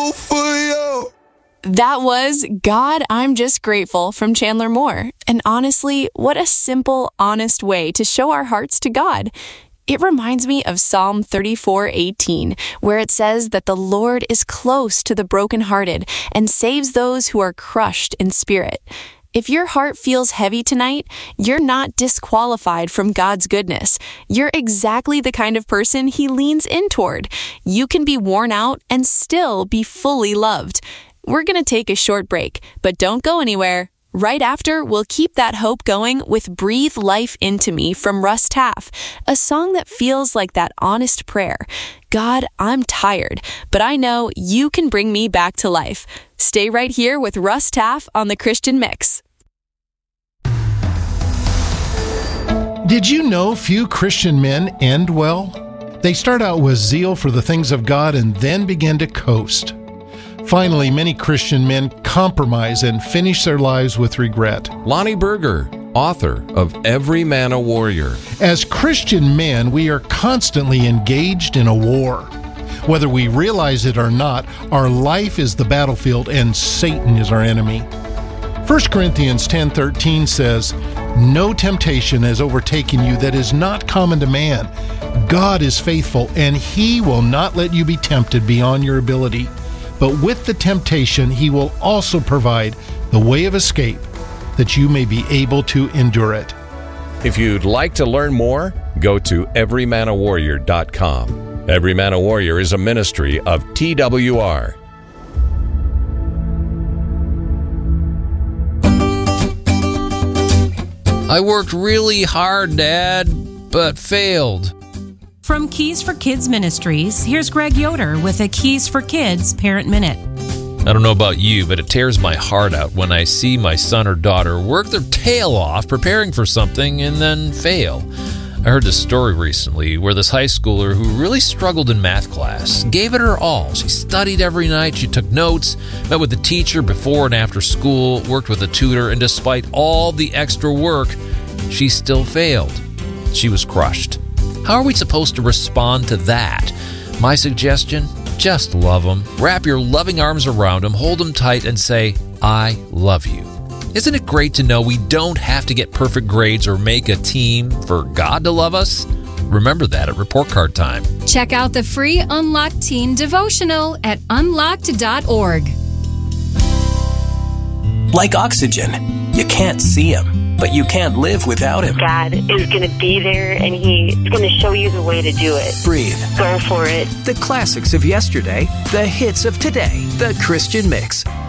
grateful for you. That was God, I'm Just Grateful from Chandler Moore. And honestly, what a simple, honest way to show our hearts to God. It reminds me of Psalm 34:18, where it says that the Lord is close to the brokenhearted and saves those who are crushed in spirit. If your heart feels heavy tonight, you're not disqualified from God's goodness. You're exactly the kind of person He leans in toward. You can be worn out and still be fully loved. We're going to take a short break, but don't go anywhere. Right after, we'll keep that hope going with Breathe Life Into Me from Russ Taff, a song that feels like that honest prayer. God, I'm tired, but I know you can bring me back to life. Stay right here with Russ Taff on The Christian Mix. Did you know few Christian men end well? They start out with zeal for the things of God and then begin to coast. Finally, many Christian men compromise and finish their lives with regret. Lonnie Berger, author of Every Man a Warrior. As Christian men, we are constantly engaged in a war. Whether we realize it or not, our life is the battlefield and Satan is our enemy. 1 Corinthians 10:13 says, "No temptation has overtaken you that is not common to man. God is faithful, and He will not let you be tempted beyond your ability. But with the temptation, He will also provide the way of escape, that you may be able to endure it." If you'd like to learn more, go to everymanawarrior.com. Every Man a Warrior is a ministry of TWR. I worked really hard, Dad, but failed. From Keys for Kids Ministries, here's Greg Yoder with a Keys for Kids Parent Minute. I don't know about you, but it tears my heart out when I see my son or daughter work their tail off preparing for something and then fail. I heard this story recently where this high schooler who really struggled in math class gave it her all. She studied every night, she took notes, met with the teacher before and after school, worked with a tutor, and despite all the extra work, she still failed. She was crushed. How are we supposed to respond to that? My suggestion? Just love them. Wrap your loving arms around them, hold them tight, and say, "I love you." Isn't it great to know we don't have to get perfect grades or make a team for God to love us? Remember that at report card time. Check out the free Unlocked Teen Devotional at unlocked.org. Like oxygen, you can't see Him, but you can't live without Him. God is going to be there, and He's going to show you the way to do it. Breathe. Go for it. The classics of yesterday, the hits of today. The Christian Mix.